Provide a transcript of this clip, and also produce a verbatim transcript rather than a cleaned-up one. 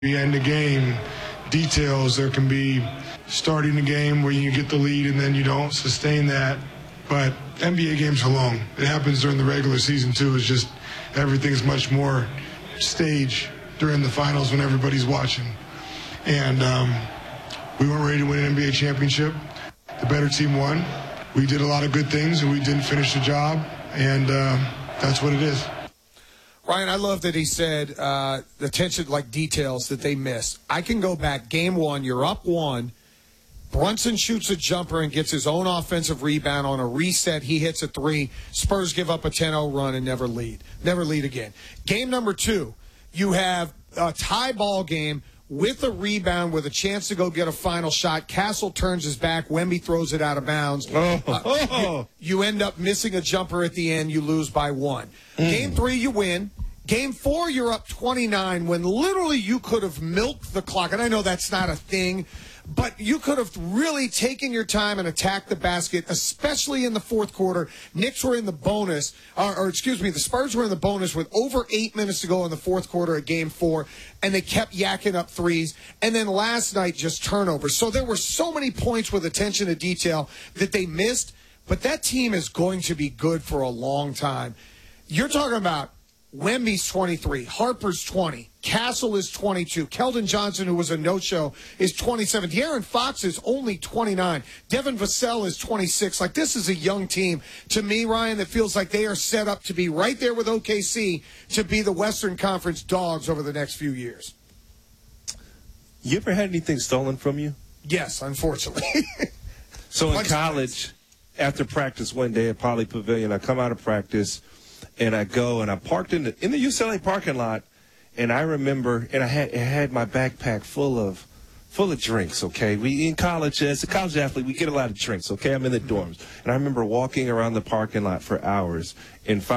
The end of game details, there can be starting a game where you get the lead and then you don't sustain that. But N B A games are long. It happens during the regular season too. It's just everything's much more stage during the finals when everybody's watching. And um, we weren't ready to win an N B A championship. The better team won. We did a lot of good things and we didn't finish the job. And uh, that's what it is. Ryan, I love that he said uh, the attention, like details that they missed. I can go back. Game one, you're up one. Brunson shoots a jumper and gets his own offensive rebound on a reset. He hits a three. Spurs give up a ten oh run and never lead. Never lead again. Game number two, you have a tie ball game with a rebound with a chance to go get a final shot. Castle turns his back. Wemby throws it out of bounds. Oh. Uh, you, you end up missing a jumper at the end. You lose by one. Mm. Game three, you win. Game four, you're up twenty-nine when literally you could have milked the clock. And I know that's not a thing, but you could have really taken your time and attacked the basket, especially in the fourth quarter. Knicks were in the bonus, or, or excuse me, the Spurs were in the bonus with over eight minutes to go in the fourth quarter of game four, and they kept yakking up threes. And then last night, just turnovers. So there were so many points with attention to detail that they missed, but that team is going to be good for a long time. You're talking about Wemby's twenty-three, Harper's twenty, Castle is twenty-two, Keldon Johnson, who was a no-show, is twenty-seven, De'Aaron Fox is only twenty-nine, Devin Vassell is twenty-six. Like, this is a young team, to me, Ryan, that feels like they are set up to be right there with O K C to be the Western Conference dogs over the next few years. You ever had anything stolen from you? Yes, unfortunately. So in college, after practice one day at Poly Pavilion, I come out of practice, and I go, and I parked in the, in the U C L A parking lot, and I remember, and I had, I had my backpack full of full of drinks, okay? We, in college, as a college athlete, we get a lot of drinks, okay? I'm in the dorms. And I remember walking around the parking lot for hours and